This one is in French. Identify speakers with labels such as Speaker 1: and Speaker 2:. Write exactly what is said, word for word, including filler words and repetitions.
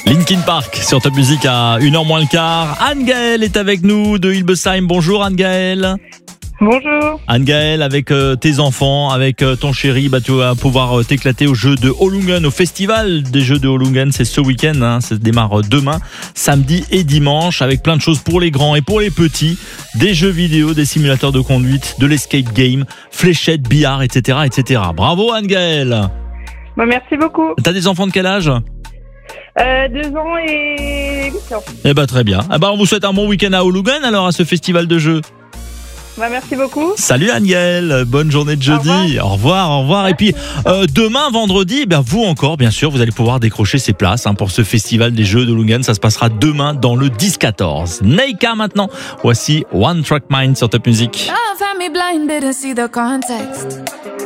Speaker 1: Linkin Park sur Top Music à une heure moins le quart. Anne-Gaëlle est avec nous de Hilbesheim. Bonjour Anne-Gaëlle.
Speaker 2: Bonjour.
Speaker 1: Anne-Gaëlle, avec euh, tes enfants, avec euh, ton chéri, bah, tu vas pouvoir euh, t'éclater au jeu de Holungen, au festival des jeux de Holungen. C'est ce week-end, hein, ça démarre demain, samedi et dimanche, avec plein de choses pour les grands et pour les petits. Des jeux vidéo, des simulateurs de conduite, de l'escape game, fléchettes, billard, et cetera, et cetera. Bravo Anne-Gaëlle.
Speaker 2: Bah, merci beaucoup.
Speaker 1: T'as des enfants de quel âge ?
Speaker 2: Euh, deux ans et huit ans.
Speaker 1: Eh bah très bien. Ah bah on vous souhaite un bon week-end à Holungen alors, à ce festival de jeux.
Speaker 2: Bah, merci beaucoup.
Speaker 1: Salut Anne-Gaëlle, bonne journée de jeudi. Au revoir, au revoir. Au revoir. Et puis euh, demain, vendredi, eh bien, vous encore, bien sûr, vous allez pouvoir décrocher ces places hein, pour ce festival des jeux de Holungen. Ça se passera demain dans le dix quatorze. Neika maintenant. Voici One Track Mind sur Top Music.
Speaker 3: Love had me blinded to see the context.